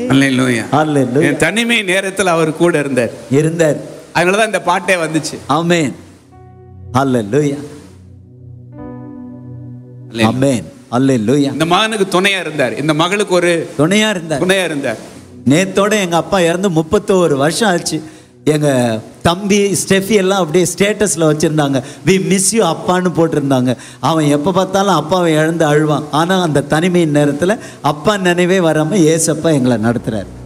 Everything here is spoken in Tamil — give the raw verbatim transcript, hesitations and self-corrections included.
அல்லேலூயா. அல்லேலூயா. என் தனிமை நேரத்தில் அவர் கூட இருந்தார் இருந்தார் அதனாலதான் இந்த பாட்டே வந்துச்சு. ஆமென். அல்லேலூயா. ஆமென். அல்லேலூயா. இந்த மகனுக்கு துணையா இருந்தார், இந்த மகளுக்கு ஒரு துணையா இருந்தார் துணையா இருந்தார். நேத்தோட எங்க அப்பா இறந்து முப்பத்தோரு வருஷம் ஆச்சு. எங்க தம்பி ஸ்டெஃபி எல்லாம் அப்படியே ஸ்டேட்டஸ்ல வச்சிருந்தாங்க, வி மிஸ் யூ அப்பான்னு போட்டிருந்தாங்க. அவன் எப்போ பார்த்தாலும் அப்பாவை இழந்து அழுவான். ஆனால் அந்த தனிமையின் நேரத்தில் அப்பா நினைவே வராமல் ஏசப்பா எங்களை நடத்துறாரு.